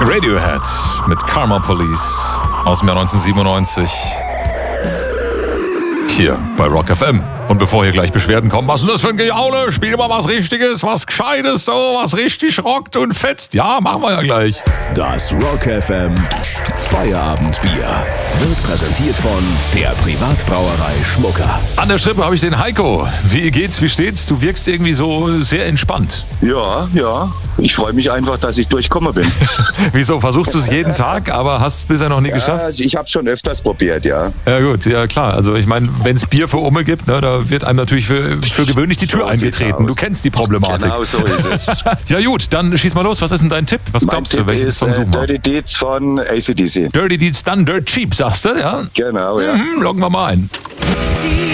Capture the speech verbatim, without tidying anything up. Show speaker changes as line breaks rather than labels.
Radiohead mit Karma Police aus dem Jahr neunzehnhundertsiebenundneunzig. Hier bei Rock F M. Und bevor hier gleich Beschwerden kommen, was ist denn das für ein Gejaule? Spiel mal was Richtiges, was Gescheites, oh, was richtig rockt und fetzt. Ja, machen wir ja gleich.
Das Rock F M Feierabendbier wird präsentiert von der Privatbrauerei Schmucker.
An der Strippe habe ich den Heiko. Wie geht's, wie steht's? Du wirkst irgendwie so sehr entspannt.
Ja, ja. Ich freue mich einfach, dass ich durchgekommen bin.
Wieso? Versuchst du es jeden Tag, aber hast es bisher noch nie
Ja,
geschafft?
ich habe schon öfters probiert, ja.
Ja gut, ja klar. Also ich meine, wenn es Bier für Umme gibt, ne, da wird einem natürlich für, für gewöhnlich die Tür
So sieht's
eingetreten. Du
aus.
kennst die Problematik.
Genau so ist es.
Ja gut, dann schieß mal los. Was ist denn dein Tipp? Was
Mein
glaubst du?
Tipp
Welchen
ist
Song
äh,
suchen wir?
Dirty Deeds von A C D C.
Dirty Deeds Done Dirt Cheap, sagst du, ja?
Genau, ja.
Mhm, loggen wir mal ein.